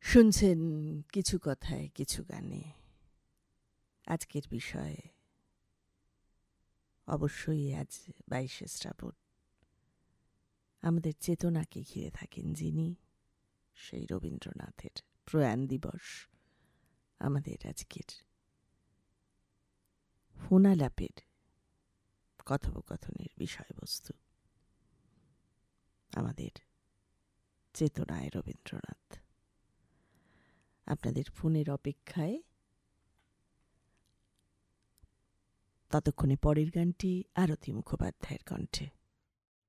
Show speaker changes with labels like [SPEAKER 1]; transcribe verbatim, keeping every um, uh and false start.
[SPEAKER 1] শুনছেন কিছু কথায় কিছু গানে। আজকের বিষয় অবশ্যই আজ বাইশে শ্রাবণ। আমাদের চেতনাকে ঘিরে থাকেন যিনি, সেই রবীন্দ্রনাথের প্রয়াণ দিবস আমাদের আজকের ফোনালাপের কথোপকথনের বিষয়বস্তু। আমাদের চেতনায় রবীন্দ্রনাথ। আপনাদের ফোনের অপেক্ষায় ততক্ষণে পরের গানটি আরতি মুখোপাধ্যায়ের কণ্ঠে।